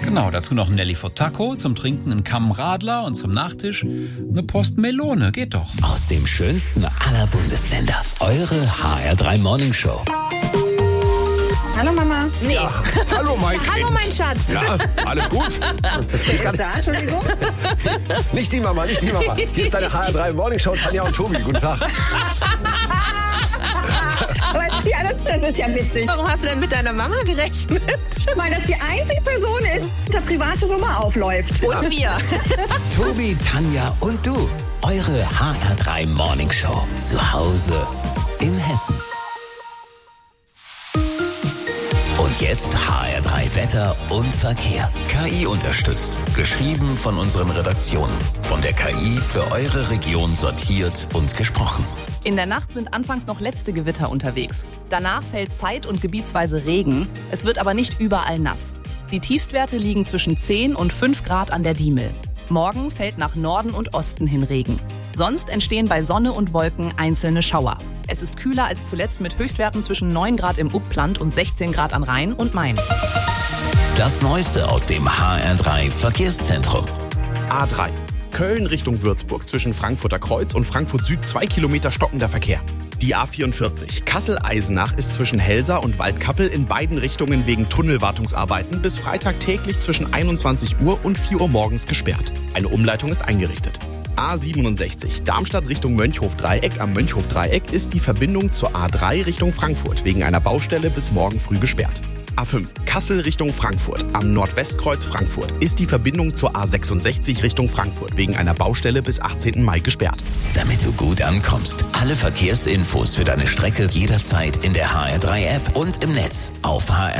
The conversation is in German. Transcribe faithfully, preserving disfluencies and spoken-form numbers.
Genau, dazu noch ein Nelly Taco, zum Trinken ein Kamm Radler und zum Nachtisch eine Post Melone. Geht doch. Aus dem schönsten aller Bundesländer. Eure H R drei Morning Show. Hallo Mama. Nee. Ja, hallo Mike. Hallo mein Schatz. Ja, alles gut? Wer ist da? Entschuldigung. Nicht die Mama, nicht die Mama. Hier ist deine H R drei Morning Show, Tanja und Tobi. Guten Tag. Aber ja, das, das ist ja witzig. Warum hast du denn mit deiner Mama gerechnet? Weil das die einzige Person ist, die der private Nummer aufläuft. Und wir. Tobi, Tanja und du. Eure H R drei Morning Show. Zu Hause in Hessen. Und jetzt H R drei Wetter und Verkehr. K I unterstützt. Geschrieben von unseren Redaktionen. Von der K I für eure Region sortiert und gesprochen. In der Nacht sind anfangs noch letzte Gewitter unterwegs. Danach fällt zeit- und gebietsweise Regen. Es wird aber nicht überall nass. Die Tiefstwerte liegen zwischen zehn und fünf Grad an der Diemel. Morgen fällt nach Norden und Osten hin Regen. Sonst entstehen bei Sonne und Wolken einzelne Schauer. Es ist kühler als zuletzt mit Höchstwerten zwischen neun Grad im Upland und sechzehn Grad an Rhein und Main. Das Neueste aus dem H R drei Verkehrszentrum. A drei. Köln Richtung Würzburg zwischen Frankfurter Kreuz und Frankfurt Süd zwei Kilometer stockender Verkehr. Die A vierundvierzig. Kassel-Eisenach ist zwischen Helsa und Waldkappel in beiden Richtungen wegen Tunnelwartungsarbeiten bis Freitag täglich zwischen einundzwanzig Uhr und vier Uhr morgens gesperrt. Eine Umleitung ist eingerichtet. A siebenundsechzig. Darmstadt Richtung Mönchhof-Dreieck am Mönchhof-Dreieck ist die Verbindung zur A drei Richtung Frankfurt wegen einer Baustelle bis morgen früh gesperrt. A fünf. Kassel Richtung Frankfurt am Nordwestkreuz Frankfurt ist die Verbindung zur A sechsundsechzig Richtung Frankfurt wegen einer Baustelle bis achtzehnten Mai gesperrt. Damit du gut ankommst. Alle Verkehrsinfos für deine Strecke jederzeit in der H R drei App und im Netz auf H R